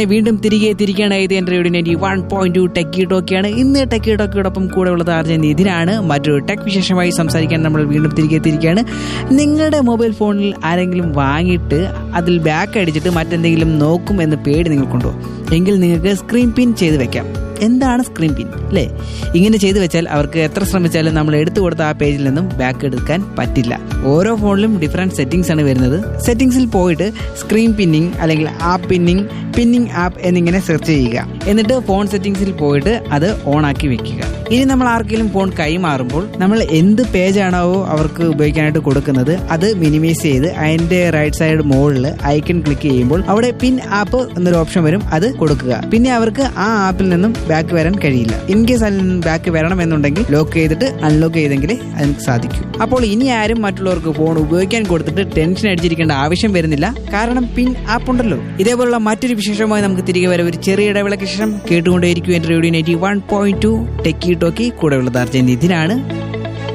വീണ്ടും തിരികെയാണ് ഇത് എൻ്റെ റേഡിയോ 91.2 ടെക്കി ടോക്കിയാണ്. ഇന്ന് ടെക്കി ടോക്കിയോടൊപ്പം കൂടെ ഉള്ളത് ആർജൻ ഇതിനാണ്. മറ്റൊരു ടെക് വിശേഷമായി സംസാരിക്കാൻ നമ്മൾ വീണ്ടും തിരികെയാണ്. നിങ്ങളുടെ മൊബൈൽ ഫോണിൽ ആരെങ്കിലും വാങ്ങിയിട്ട് അതിൽ ബാക്ക് അടിച്ചിട്ട് മറ്റെന്തെങ്കിലും നോക്കും എന്ന് പേടി നിങ്ങൾക്കുണ്ടോ? എങ്കിൽ നിങ്ങൾക്ക് സ്ക്രീൻ പിൻ ചെയ്ത് വെക്കാം. എന്താണ് സ്ക്രീൻ പിൻ അല്ലേ? ഇങ്ങനെ ചെയ്തു വെച്ചാൽ അവർക്ക് എത്ര ശ്രമിച്ചാലും നമ്മൾ എടുത്തു കൊടുത്ത ആ പേജിൽ നിന്നും ബാക്ക് എടുക്കാൻ പറ്റില്ല. ഓരോ ഫോണിലും ഡിഫറെൻറ്റ് സെറ്റിംഗ്സ് ആണ് വരുന്നത്. സെറ്റിംഗ്സിൽ പോയിട്ട് സ്ക്രീൻ പിന്നിങ് അല്ലെങ്കിൽ ആപ്പ് പിന്നിങ് ആപ്പ് എന്നിങ്ങനെ സെർച്ച് ചെയ്യുക. എന്നിട്ട് ഫോൺ സെറ്റിംഗ്സിൽ പോയിട്ട് അത് ഓൺ ആക്കി വെക്കുക. ഇനി നമ്മൾ ആർക്കെങ്കിലും ഫോൺ കൈമാറുമ്പോൾ നമ്മൾ എന്ത് പേജാണോ അവർക്ക് ഉപയോഗിക്കാനായിട്ട് കൊടുക്കുന്നത് അത് മിനിമൈസ് ചെയ്ത് അതിന്റെ റൈറ്റ് സൈഡ് മുകളിൽ ഐക്കൺ ക്ലിക്ക് ചെയ്യുമ്പോൾ അവിടെ പിൻ ആപ്പ് എന്നൊരു ഓപ്ഷൻ വരും. അത് കൊടുക്കുക. പിന്നെ അവർക്ക് ആ ആപ്പിൽ നിന്നും ബാക്ക് വരാൻ കഴിയില്ല. ഇൻ കേസ് അതിൽ നിന്ന് ബാക്ക് വരണമെന്നുണ്ടെങ്കിൽ ലോക്ക് ചെയ്തിട്ട് അൺലോക്ക് ചെയ്തെങ്കിലേ അതിന് സാധിക്കൂ. അപ്പോൾ ഇനി ആരും മറ്റുള്ളവർക്ക് ഫോൺ ഉപയോഗിക്കാൻ കൊടുത്തിട്ട് ടെൻഷൻ അടിച്ചിരിക്കേണ്ട ആവശ്യം വരുന്നില്ല. കാരണം പിൻ ആപ്പ് ഉണ്ടല്ലോ. ഇതേപോലുള്ള മറ്റൊരു വിശേഷമായി നമുക്ക് തിരികെ വരെ ഒരു ചെറിയ ഇടവേളയ്ക്ക് ശേഷം കേട്ടുകൊണ്ടേയിരിക്കും എൻ്റെ റേഡിയോ 91.2 ടെക്കി ടോക്കി. കൂടെ ഉള്ളത് അർജൻ ഇതിനാണ്.